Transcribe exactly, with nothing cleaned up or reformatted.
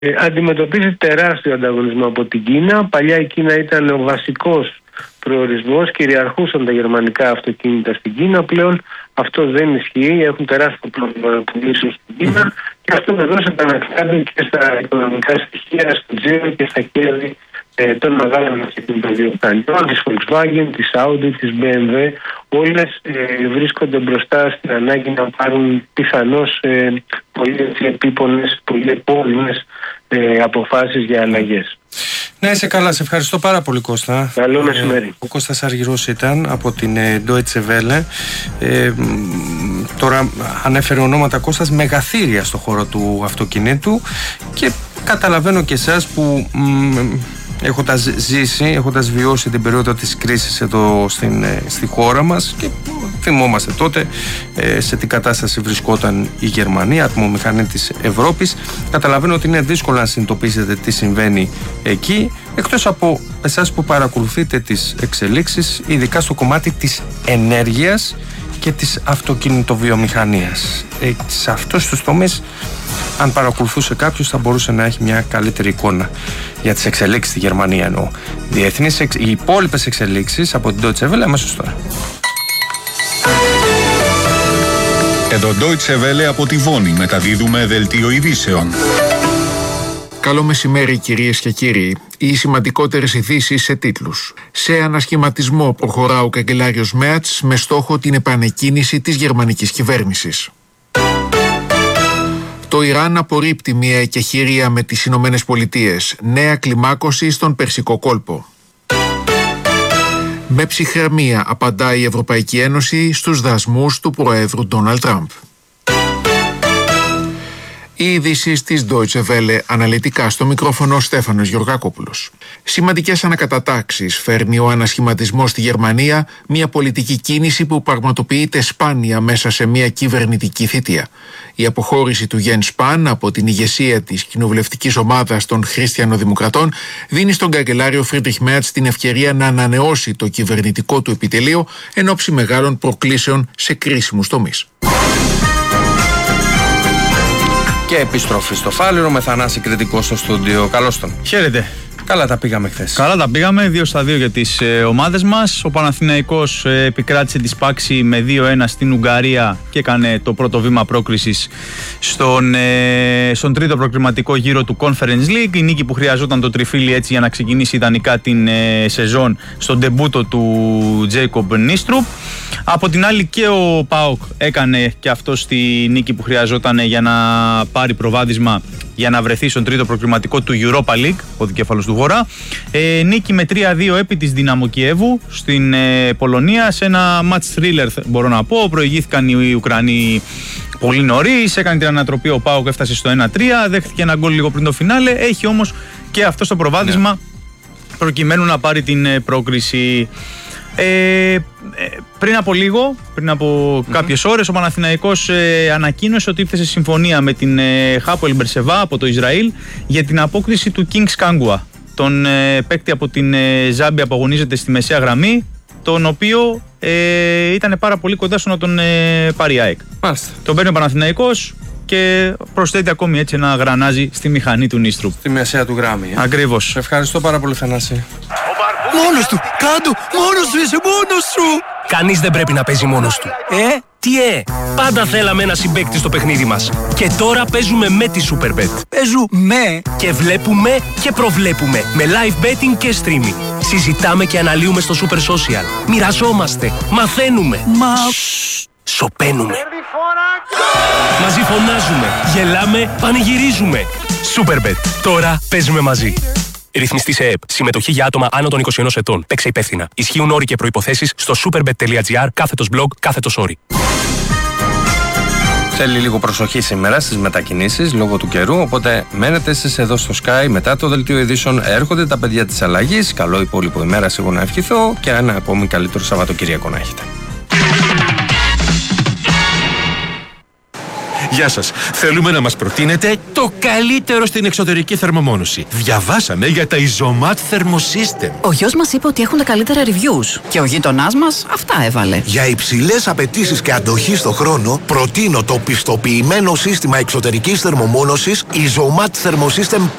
ε, αντιμετωπίζει τεράστιο ανταγωνισμό από την Κίνα. Παλιά η Κίνα ήταν ο βασικός προορισμός, κυριαρχούσαν τα γερμανικά αυτοκίνητα στην Κίνα. Πλέον αυτό δεν ισχύει, έχουν τεράστιο πρόβλημα να πουλήσουν στην Κίνα και αυτό βεβαίως επανακράται και στα οικονομικά στοιχεία, στο τζίρο και στα κέρδη ε, των μεγάλων αυτοκίνητων βιομηχανιών, της Volkswagen, της Audi, της μπι εμ ντάμπλιου. Όλες ε, βρίσκονται μπροστά στην ανάγκη να πάρουν πιθανώς ε, πολύ επίπονες, πολύ επώδυνες ε, αποφάσεις για αλλαγές. Ναι, είσαι καλά. Σε ευχαριστώ πάρα πολύ, Κώστα. Καλό μεσημέρι. Ε, ο Κώστας Αργυρός ήταν από την ε, Deutsche Welle. Ε, τώρα ανέφερε ονόματα, Κώστας, μεγαθύρια στο χώρο του αυτοκινήτου και καταλαβαίνω και εσάς που μ, έχοντας ζήσει, έχοντας βιώσει την περίοδο της κρίσης εδώ στην, στη χώρα μας και θυμόμαστε τότε ε, σε τι κατάσταση βρισκόταν η Γερμανία, ατμομηχανή της Ευρώπης, καταλαβαίνω ότι είναι δύσκολο να συνειδητοποιήσετε τι συμβαίνει εκεί, εκτός από εσάς που παρακολουθείτε τις εξελίξεις, ειδικά στο κομμάτι της ενέργειας και της αυτοκινητοβιομηχανίας. Ε, σε αυτούς τους τομείς, αν παρακολουθούσε κάποιος, θα μπορούσε να έχει μια καλύτερη εικόνα για τις εξελίξεις στη Γερμανία, εννοώ. Διεθνείς, οι υπόλοιπες εξελίξεις από την Deutsche Welle αμέσως τώρα. Εδώ Deutsche Welle από τη Βόνη μεταδίδουμε δελτίο ειδήσεων. Καλό μεσημέρι, κυρίες και κύριοι. Οι σημαντικότερες ειδήσεις σε τίτλους. Σε ανασχηματισμό προχωρά ο καγκελάριος Μέρτς με στόχο την επανεκκίνηση της γερμανικής κυβέρνησης. Το Ιράν απορρίπτει μια εκεχηρία με τις Ηνωμένες Πολιτείες. Νέα κλιμάκωση στον Περσικό κόλπο. Με ψυχραιμία απαντά η Ευρωπαϊκή Ένωση στους δασμούς του Προέδρου Ντόναλντ Τραμπ. Οι ειδήσεις της Deutsche Welle, αναλυτικά στο μικρόφωνο Στέφανος Γεωργακόπουλος. Σημαντικές ανακατατάξεις φέρνει ο ανασχηματισμός στη Γερμανία, μια πολιτική κίνηση που πραγματοποιείται σπάνια μέσα σε μια κυβερνητική θητεία. Η αποχώρηση του Jens Spahn από την ηγεσία της κοινοβουλευτικής ομάδας των Χριστιανοδημοκρατών δίνει στον καγκελάριο Friedrich Merz την ευκαιρία να ανανεώσει το κυβερνητικό του επιτελείο εν ώψη μεγάλων προκλήσεων σε κρίσιμους τομείς. Και επιστροφή στο Φάληρο με Θανάση Κρητικό στο στούντιο. Καλώς τον. Χαίρετε. Καλά τα πήγαμε χθες. Καλά τα πήγαμε, δύο στα δύο για τις ε, ομάδες μας. Ο Παναθηναϊκός ε, επικράτησε τη Σπάξη με δύο ένα στην Ουγγαρία και έκανε το πρώτο βήμα πρόκρισης στον, ε, στον τρίτο προκριματικό γύρο του Conference League. Η νίκη που χρειαζόταν το τριφύλι έτσι για να ξεκινήσει ιδανικά την ε, σεζόν στον ντεμπούτο του Τζέικομπ Νίστρουπ. Από την άλλη και ο ΠΑΟΚ έκανε και αυτό τη νίκη που χρειαζόταν για να πάρει προβάδισμα για να βρεθεί στον τρίτο προκριματικό του Europa League, ο δικέφαλος του Βορρά. Ε, νίκη με τρία δύο επί της Δυνάμο Κιέβου στην ε, Πολωνία, σε ένα match thriller μπορώ να πω. Προηγήθηκαν οι Ουκρανοί πολύ νωρίς, έκανε την ανατροπή ο ΠΑΟΚ, έφτασε στο ένα τρία, δέχτηκε ένα γκολ λίγο πριν το φινάλε. Έχει όμως και αυτό στο προβάδισμα, ναι, προκειμένου να πάρει την ε, πρόκριση. Ε, πριν από λίγο, πριν από mm-hmm. κάποιες ώρες, ο Παναθηναϊκός ε, ανακοίνωσε ότι ήρθε σε συμφωνία με την ε, Χάποελ Μπερσεβά από το Ισραήλ για την απόκριση του Kings Kangua, τον ε, παίκτη από την ε, Ζάμπια που αγωνίζεται στη μεσαία γραμμή, τον οποίο ε, ήταν πάρα πολύ κοντά στο να τον ε, πάρει η ΑΕΚ. Μάλιστα. Τον παίρνει ο Παναθηναϊκός και προσθέτει ακόμη έτσι ένα γρανάζι στη μηχανή του Νίστρουπ. Στη μεσαία του γράμμη. Ε. Ακριβώς. Ευχαριστώ πάρα πολύ, Θανάση. Μόνος του! Κάντο! Μόνος σου είσαι! Μόνος σου! Κανείς δεν πρέπει να παίζει μόνος του. Ε? Τι ε? Πάντα θέλαμε ένα συμπαίκτη στο παιχνίδι μας. Και τώρα παίζουμε με τη Superbet. Παίζουμε και βλέπουμε και προβλέπουμε. Με live betting και streaming. Συζητάμε και αναλύουμε στο Super Social. Μοιραζόμαστε. Μαθαίνουμε. Μα... σοπαίνουμε. Μαζί φωνάζουμε. Γελάμε. Πανηγυρίζουμε. Superbet. Τώρα παίζουμε μαζί. Ρυθμιστή σε ΕΕΠ. Συμμετοχή για άτομα άνω των είκοσι ενός ετών. Παίξε υπεύθυνα. Ισχύουν όροι και προϋποθέσεις στο superbet.gr κάθετος blog κάθετος όροι. Θέλει λίγο προσοχή σήμερα στις μετακινήσεις λόγω του καιρού, οπότε μένετε εσείς εδώ στο Sky. Μετά το δελτίο ειδήσεων έρχονται τα παιδιά της αλλαγής. Καλό υπόλοιπο ημέρα εγώ να ευχηθώ και ένα ακόμη καλύτερο Σαββατοκυριακό να έχετε. Γεια σας. Θέλουμε να μας προτείνετε το καλύτερο στην εξωτερική θερμομόνωση. Διαβάσαμε για τα Isomat Thermosystem. Ο γιος μας είπε ότι έχουν τα καλύτερα reviews και ο γείτονάς μας αυτά έβαλε. Για υψηλές απαιτήσεις και αντοχή στο χρόνο, προτείνω το πιστοποιημένο σύστημα εξωτερικής θερμομόνωσης Isomat Thermosystem